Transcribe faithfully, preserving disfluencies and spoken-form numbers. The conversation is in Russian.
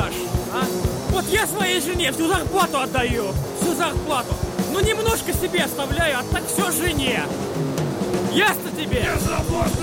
отдашь, а? Вот я своей жене всю зарплату отдаю, всю зарплату. Ну немножко себе оставляю, а так все жене. Ясно тебе? Я забота!